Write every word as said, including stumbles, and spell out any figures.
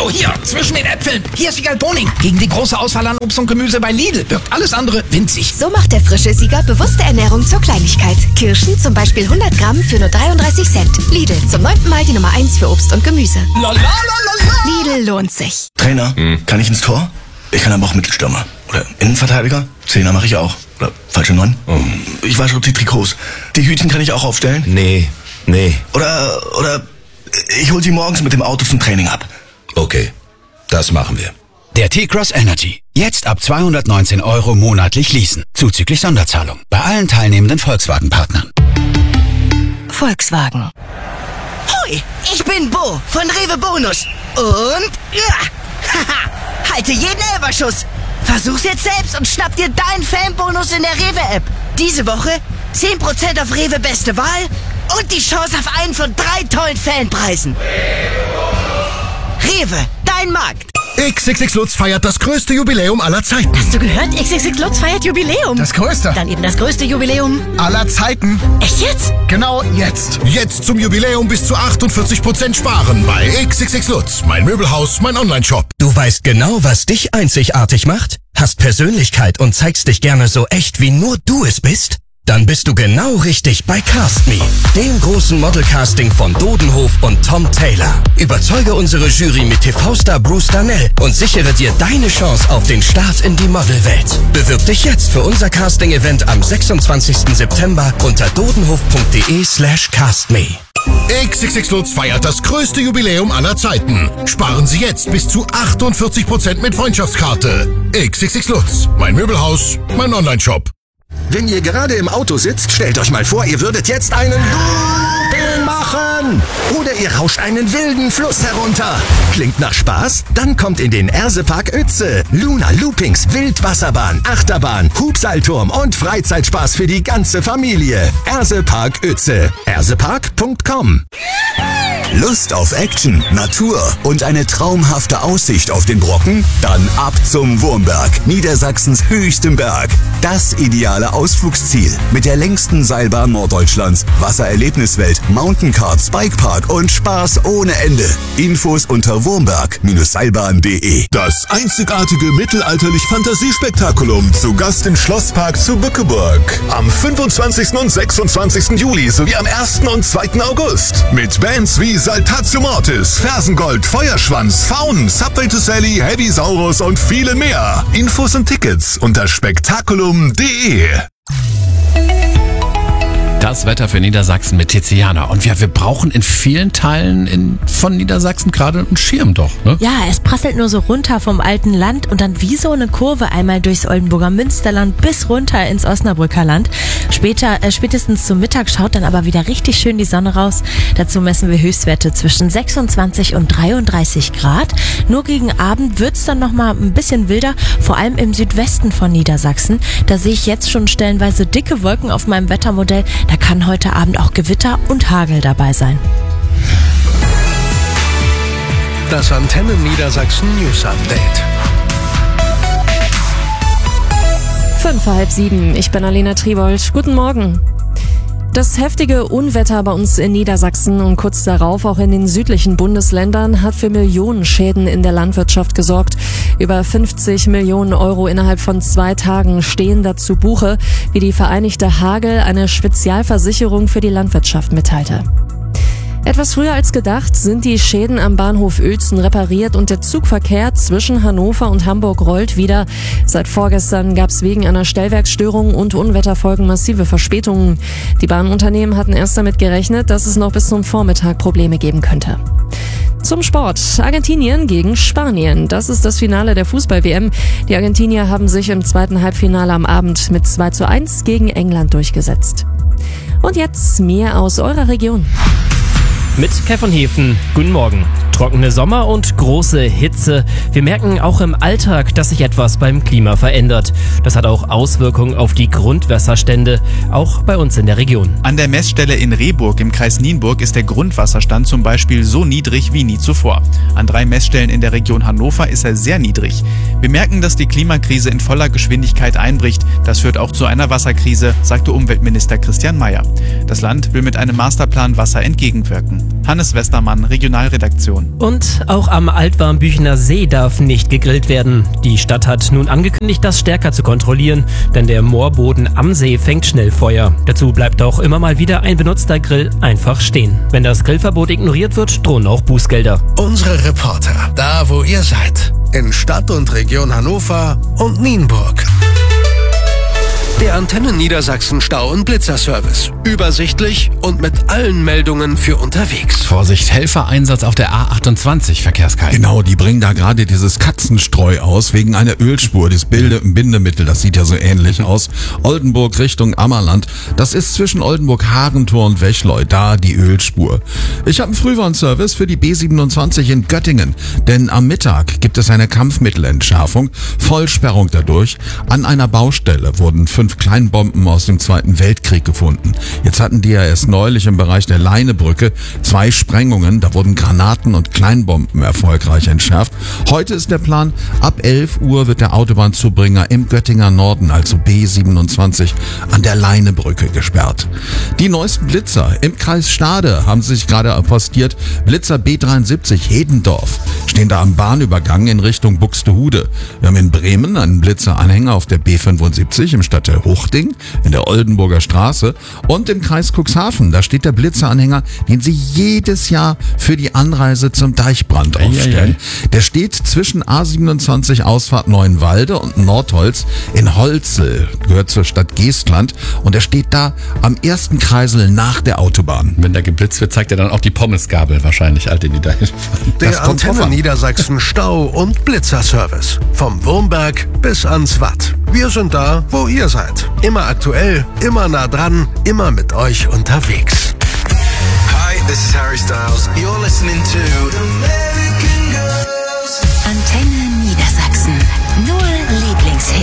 Hallo, hier, zwischen den Äpfeln. Hier ist Sieger Boning. Gegen die große Auswahl an Obst und Gemüse bei Lidl wirkt alles andere winzig. So macht der frische Sieger bewusste Ernährung zur Kleinigkeit. Kirschen zum Beispiel hundert Gramm für nur dreiunddreißig Cent. Lidl, zum neunten Mal die Nummer eins für Obst und Gemüse. Lidl lohnt sich. Trainer, hm. kann ich ins Tor? Ich kann aber auch Mittelstürmer. Oder Innenverteidiger? Zehner mache ich auch. Oder falsche Neun? Oh. Ich wasche die Trikots. Die Hütchen kann ich auch aufstellen? Nee, nee. Oder, oder ich hol sie morgens mit dem Auto zum Training ab. Okay, das machen wir. Der T-Cross Energy. Jetzt ab zweihundertneunzehn Euro monatlich leasen. Zuzüglich Sonderzahlung. Bei allen teilnehmenden Volkswagen-Partnern. Volkswagen. Hoi, ich bin Bo von Rewe Bonus. Und ja, haha, halte jeden Elferschuss. Versuch's jetzt selbst und schnapp dir deinen Fanbonus in der Rewe-App. Diese Woche zehn Prozent auf Rewe Beste Wahl und die Chance auf einen von drei tollen Fanpreisen. Rewe, dein Markt. X X X Lutz feiert das größte Jubiläum aller Zeiten. Hast du gehört? X X X Lutz feiert Jubiläum. Das größte. Dann eben das größte Jubiläum aller Zeiten. Echt jetzt? Genau jetzt. Jetzt zum Jubiläum bis zu achtundvierzig Prozent sparen bei X X X Lutz. Mein Möbelhaus, mein Online-Shop. Du weißt genau, was dich einzigartig macht? Hast Persönlichkeit und zeigst dich gerne so echt, wie nur du es bist? Dann bist du genau richtig bei Cast Me, dem großen Modelcasting von Dodenhof und Tom Taylor. Überzeuge unsere Jury mit T V-Star Bruce Darnell und sichere dir deine Chance auf den Start in die Modelwelt. Bewirb dich jetzt für unser Casting-Event am sechsundzwanzigsten September unter dodenhof.de slash castme. X X X Lutz feiert das größte Jubiläum aller Zeiten. Sparen Sie jetzt bis zu achtundvierzig Prozent mit Freundschaftskarte. X X X Lutz, mein Möbelhaus, mein Online-Shop. Wenn ihr gerade im Auto sitzt, stellt euch mal vor, ihr würdet jetzt einen Looping machen. Oder ihr rauscht einen wilden Fluss herunter. Klingt nach Spaß? Dann kommt in den Ersepark Uetze. Luna Loopings, Wildwasserbahn, Achterbahn, Hubseilturm und Freizeitspaß für die ganze Familie. Ersepark Uetze. ersepark punkt com. Lust auf Action, Natur und eine traumhafte Aussicht auf den Brocken? Dann ab zum Wurmberg, Niedersachsens höchstem Berg. Das ideale Ausflugsziel mit der längsten Seilbahn Norddeutschlands, Wassererlebniswelt, Mountainkarts, Bikepark und Spaß ohne Ende. Infos unter wurmberg Seilbahn punkt de. Das einzigartige mittelalterlich-Fantasiespektakulum zu Gast im Schlosspark zu Bückeburg. Am fünfundzwanzigsten und sechsundzwanzigsten Juli sowie am ersten und zweiten August. Mit Bands wie Saltatio Mortis, Fersengold, Feuerschwanz, Faun, Subway to Sally, Heavy Saurus und viele mehr. Infos und Tickets unter spektakulum punkt de. Das Wetter für Niedersachsen mit Tiziana. Und wir, wir brauchen in vielen Teilen in, von Niedersachsen gerade einen Schirm doch, ne? Ja, es prasselt nur so runter vom alten Land und dann wie so eine Kurve einmal durchs Oldenburger Münsterland bis runter ins Osnabrücker Land. Später, äh, spätestens zum Mittag schaut dann aber wieder richtig schön die Sonne raus. Dazu messen wir Höchstwerte zwischen sechsundzwanzig und dreiunddreißig Grad. Nur gegen Abend wird's dann nochmal ein bisschen wilder, vor allem im Südwesten von Niedersachsen. Da sehe ich jetzt schon stellenweise dicke Wolken auf meinem Wettermodell. Da kann heute Abend auch Gewitter und Hagel dabei sein. Das Antenne Niedersachsen News Update. Fünf vor halb sieben. Ich bin Alena Tribold. Guten Morgen. Das heftige Unwetter bei uns in Niedersachsen und kurz darauf auch in den südlichen Bundesländern hat für Millionen Schäden in der Landwirtschaft gesorgt. Über fünfzig Millionen Euro innerhalb von zwei Tagen stehen da zu Buche, wie die Vereinigte Hagel, eine Spezialversicherung für die Landwirtschaft, mitteilte. Etwas früher als gedacht sind die Schäden am Bahnhof Uelzen repariert und der Zugverkehr zwischen Hannover und Hamburg rollt wieder. Seit vorgestern gab es wegen einer Stellwerksstörung und Unwetterfolgen massive Verspätungen. Die Bahnunternehmen hatten erst damit gerechnet, dass es noch bis zum Vormittag Probleme geben könnte. Zum Sport. Argentinien gegen Spanien. Das ist das Finale der Fußball-W M. Die Argentinier haben sich im zweiten Halbfinale am Abend mit zwei zu eins gegen England durchgesetzt. Und jetzt mehr aus eurer Region. Mit Kev von Hefen, guten Morgen. Trockene Sommer und große Hitze. Wir merken auch im Alltag, dass sich etwas beim Klima verändert. Das hat auch Auswirkungen auf die Grundwasserstände, auch bei uns in der Region. An der Messstelle in Rehburg im Kreis Nienburg ist der Grundwasserstand zum Beispiel so niedrig wie nie zuvor. An drei Messstellen in der Region Hannover ist er sehr niedrig. Wir merken, dass die Klimakrise in voller Geschwindigkeit einbricht. Das führt auch zu einer Wasserkrise, sagte Umweltminister Christian Mayer. Das Land will mit einem Masterplan Wasser entgegenwirken. Hannes Westermann, Regionalredaktion. Region. Und auch am Altwarmbüchener See darf nicht gegrillt werden. Die Stadt hat nun angekündigt, das stärker zu kontrollieren, denn der Moorboden am See fängt schnell Feuer. Dazu bleibt auch immer mal wieder ein benutzter Grill einfach stehen. Wenn das Grillverbot ignoriert wird, drohen auch Bußgelder. Unsere Reporter, da wo ihr seid. In Stadt und Region Hannover und Nienburg. Der Antennen Niedersachsen Stau- und Blitzerservice. Übersichtlich und mit allen Meldungen für unterwegs. Vorsicht, Helfereinsatz auf der A achtundzwanzig, Verkehrskalt. Genau, die bringen da gerade dieses Katzenstreu aus, wegen einer Ölspur. Das Bilde, Bindemittel, das sieht ja so ähnlich aus. Oldenburg Richtung Ammerland. Das ist zwischen Oldenburg-Harentor und Wechleu, da die Ölspur. Ich habe einen Frühwarnservice für die B siebenundzwanzig in Göttingen. Denn am Mittag gibt es eine Kampfmittelentschärfung, Vollsperrung dadurch. An einer Baustelle wurden fünf Kleinbomben aus dem Zweiten Weltkrieg gefunden. Jetzt hatten die ja erst neulich im Bereich der Leinebrücke zwei Sprengungen. Da wurden Granaten und Kleinbomben erfolgreich entschärft. Heute ist der Plan, ab elf Uhr wird der Autobahnzubringer im Göttinger Norden, also B siebenundzwanzig, an der Leinebrücke gesperrt. Die neuesten Blitzer im Kreis Stade haben sich gerade postiert. Blitzer B dreiundsiebzig Hedendorf stehen da am Bahnübergang in Richtung Buxtehude. Wir haben in Bremen einen Blitzeranhänger auf der B fünfundsiebzig im Stadtteil Hochding in der Oldenburger Straße und im Kreis Cuxhaven, da steht der Blitzeranhänger, den sie jedes Jahr für die Anreise zum Deichbrand aufstellen. Der steht zwischen A siebenundzwanzig Ausfahrt Neuenwalde und Nordholz in Holzel, gehört zur Stadt Geestland, und er steht da am ersten Kreisel nach der Autobahn. Wenn da geblitzt wird, zeigt er dann auch die Pommesgabel wahrscheinlich, Alter, die da hinfahren. Der Antennen Niedersachsen Stau- und Blitzerservice. Vom Wurmberg bis ans Watt. Wir sind da, wo ihr seid. Immer aktuell, immer nah dran, immer mit euch unterwegs. Hi, this is Harry Styles. You're listening to